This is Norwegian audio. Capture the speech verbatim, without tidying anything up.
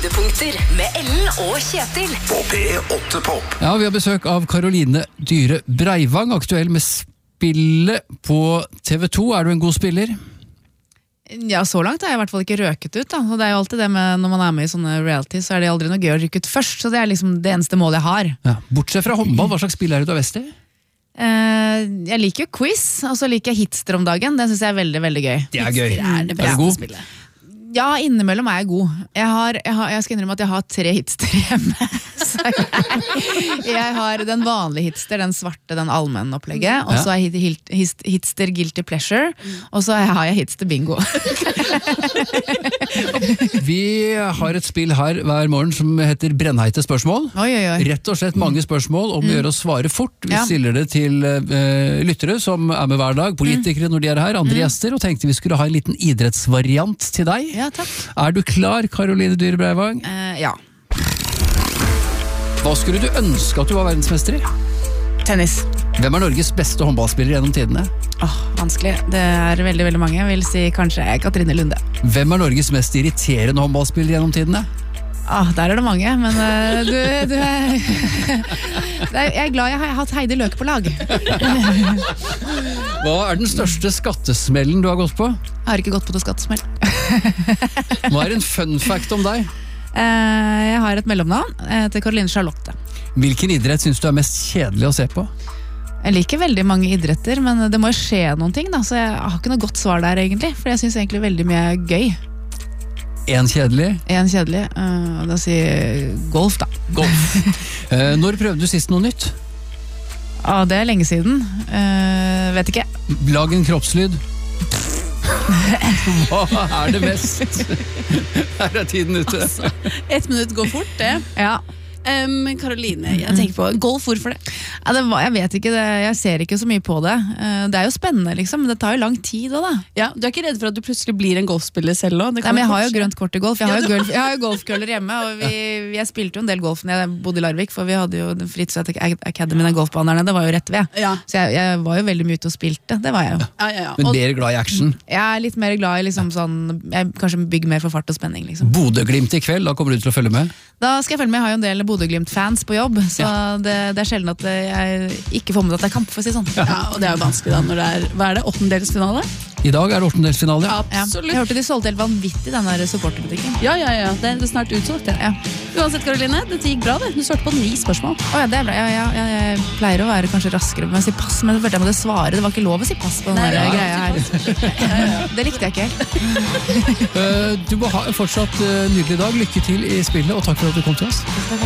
Høydepunkter med Ellen og Kjetil På P åtte Pop. Ja, vi har besøk av Caroline Dyhre Breivang, aktuell med spillet på T V to. Er du en god spiller? Ja, så langt har jeg i hvert fall ikke røket ut da. Og det er jo alltid det med når man er med i sånne reality, så er det aldri noe gøy å rykke ut først. Så det er liksom det eneste målet jeg har. Ja. Bortsett fra håndball, hva slags spill er det du har best i? Eh, jeg liker jo quiz, og så liker jeg hitster om dagen. Det synes jeg er veldig, veldig gøy. Det er gøy. Er det beste er du god? spillet. Ja, innimellom er jeg god. Jeg, har, jeg, har, jeg skal innrømme at jeg har tre hitster hjemme. Så jeg, jeg har den vanlige hitster, den svarte, den allmenne opplegget. Og så har jeg hit, hit, hitster guilty pleasure. Og så har jeg hitster bingo. Vi har et spill her hver morgen som heter Brennheite spørsmål. Oi, oi, oi. Rett og slett mange spørsmål om å gjøre å svare fort. Vi Ja. stiller det til uh, lyttere som er med hver dag, politikere når de er her, andre gjester, og tenkte vi skulle ha en liten idrettsvariant til deg. Ja, takk. Er du klar, Caroline Dyhre Breivang? Eh, ja. Hva skulle du ønske at du var verdensmester i? Tennis. Hvem er Norges beste håndballspiller gjennom tidene? Åh, vanskelig. Det er veldig, veldig mange. Jeg vil si kanskje Katrine Lunde. Hvem er Norges mest irriterende håndballspiller gjennom tidene? Ah, der er det mange, men uh, du, du er, det er Jeg er glad jeg har hatt Heidi Løke på lag. Hva er den største skattesmellen du har gått på? Jeg har ikke gått på noe skattesmell. Hva er en fun fact om deg? Uh, jeg har et mellomnavn uh, til Caroline Charlotte. Hvilken idrett synes du er mest kjedelig å se på? Jeg liker veldig mange idretter, men det må jo skje noen ting da, så jeg har ikke noe godt svar der egentlig, for jeg synes egentlig veldig mye er gøy. En kjedelig? En kjedelig, uh, da sier jeg golf da. Golf. Eh, når prøvde du sist noe nytt? Ah, det er lenge siden. Uh, vet ikke. Lag en kroppslyd. Hva er det mest? Her er tiden ute. Altså, ett minutt går fort, det. Ja. Um, Caroline, jeg tenker på golf, hvorfor det? Ja, det var, jeg vet ikke, det, jeg ser ikke så mye på det. Uh, det er jo spennende liksom, men det tar jo lang tid også, da. Ja, du er ikke redd for at du plutselig blir en golfspiller selv også? Nei, men jeg har jo grønt kort i golf. Jeg har Ja, jo, du- golf, jeg har jo golfkøller hjemme, og vi, jeg spilte jo en del golf når jeg bodde i Larvik, for vi hadde jo den Fritz Academy, den golfbanen der nede, det var jo rett ved. Ja. Så jeg, jeg var jo veldig mye ute og spilte, det var jeg jo. Ja, ja, ja. Men Og, mer glad i action. Jeg er litt mer glad i liksom sånn, jeg kanskje bygger mer for fart og spenning liksom. Bodø-Glimt i kveld, da kommer du til å følge med. Da skal jeg følge med, jeg har jo en del Bodø-Glimt-fans på jobb, så det, det er sjelden at jeg ikke får med at det er kamp, for å si sånn. ja, og det er jo vanskelig da når det er, hva er det, åttendelsfinale? I dag er det åttendelsfinale. Ja, Absolutt. jeg hørte de solgte helt vanvittig den der supporterbutikken. Ja, ja, ja, det er snart utsolgt. Ja. Ja. Uansett, Caroline, dette gikk bra det. Du svarte på ni spørsmål. Åja, det er bra. Ja, ja, ja, jeg pleier å være kanskje raskere med å si pass, men jeg følte jeg måtte svare. Det var ikke lov å si pass på den Nei, der ja, greia her. Det likte jeg ikke helt. Eh, Du må ha en fortsatt eh, nydelig dag. Lykke til i spillet, og takk for at du kom til oss.